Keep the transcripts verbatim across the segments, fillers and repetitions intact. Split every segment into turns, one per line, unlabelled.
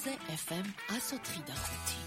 ეფ ემ one oh three point five.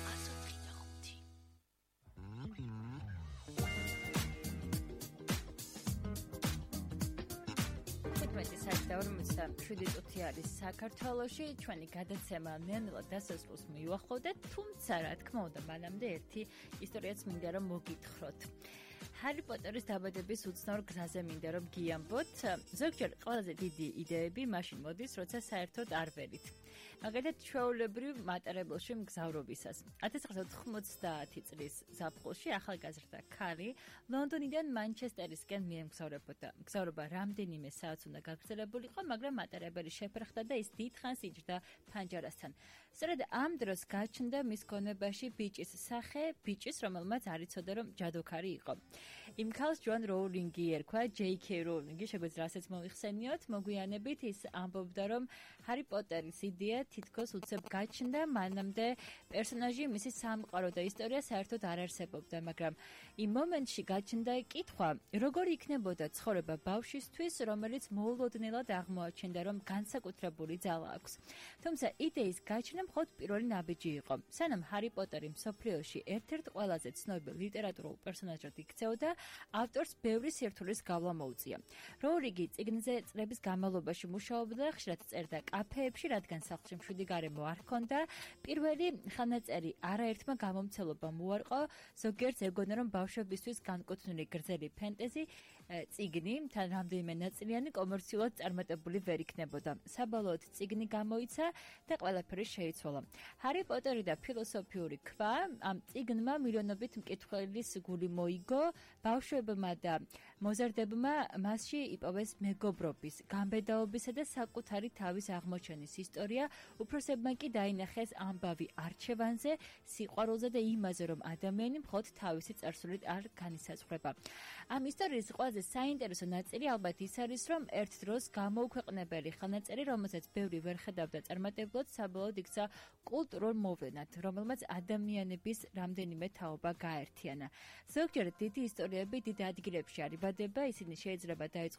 ორმოცდაშვიდი წუთი არის საქართველოში, ჩვენი გადაცემა ნელ-ნელა დასასრულს მივახლოვდეთ, თუმცა რა თქმა უნდა, მანამდე ერთი ისტორიაც მინდა რომ მოგითხროთ. ჰარი პოტერის დაბადების უცნაურ გზაზე მინდა რომ გიამბოთ. ზოგჯერ ყველაზე დიდი იდეები მაშინ მოდის, როცა საერთოდ არ ვერით. მაგალითად, ჩვეულებრივ მატარებელში მგზავრობისას. ათას ცხრაასა ოთხმოცდაათი წლის ზაფხულში ახალგაზრდა ქალი ლონდონიდან მანჩესტერისკენ მიემგზავრებოდა. მგზავრობა რამდენიმე საათს უნდა გაგრძელებულიყო, მაგრამ მატარებელი შეფერხდა და ის დიდხანს იჯდა ფანჯარასთან. სწორედ ამ დროს გაჩნდა მის გონებაში ბიჭის სახე, ბიჭის, რომელმაც არ იცოდა რომ ჯადოქარი იყო. იმ ქალს ჯონ როულინგი ერქვა, ჯეი კეი როულინგი, შეგვიძლია რასაც მოიხსენიოთ, მოგვიანებით ის ამბობდა, რომ ჰარი პოტერის იდეა თითქოს უცებ გაჩნდა, მანამდე პერსონაჟი, მისი სამყარო და ისტორია საერთოდ არ არსებობდა, მაგრამ იმ მომენტში გაჩნდა კითხვა, როგორ იქნებოდა ცხოვრება ბავშვისთვის, რომელიც მოულოდნელად აღმოაჩენდა, რომ განსაკუთრებული ძალა აქვს. თუმცა იდეის გაჩენა მხოლოდ პირველი ნაბიჯი იყო. სანამ ჰარი პოტერი მსოფლიოში ერთ-ერთ ყველაზე ცნობილ ლიტერატურულ პერსონაჟად იქცეოდა, ავტორს ბევრი სირთულის გავლა მოუწია. როულინგი წიგნზე წლების განმავლობაში მუშაობდა, ხშირად წერდა კაფეებში, რადგან სახლში მშვიდი გარემო არ ჰქონდა. პირველი ხანაწერი არაერთმა გამომცემლობამ უარყო, ზოგიერთს ეგონა, რომ ბავშვებისთვის განკუთვნილი გრძელი ფენტეზი წიგნი, თან რამდენიმე ნაწილიანი კომერციულად წარმატებული ვერ იქნებოდა. საბოლოოდ წიგნი გამოიცა და ყველაფერი შეიცვალა. ჰარი პოტერი და ფილოსოფიური ქვა ამ წიგნმა მილიონობით მკითხველის გული მოიგო, ბავშვებმა და მოზარდებმა მასში იპოვეს მეგობრობის, გამბედაობისა და საკუთარი თავის აღმოჩენის ისტორია, უფროსებმა კი დაინახეს ამბავი არჩევანზე, სიყვარულზე და იმაზე, რომ ადამიანი მხოლოდ თავისი წარსულით არ განისაზღვრება. ამ ისტორიის ყველაზე საინტერესო ნაწილი ალბათ ის არის, რომ ერთ დროს გამოუქვეყნებელი ხანაწერი, რომელსაც ბევრი ვერ ხედავდა წარმატებლად, საბოლოოდ იქცა კულტურულ მოვლენად, რომელმაც ადამიანების რამდენიმე თაობა გააერთიანა. ზოგჯერ დიდი ისტორიები დიდ ადგილებში არიბადება, ისინი შეიძლება დაიწყო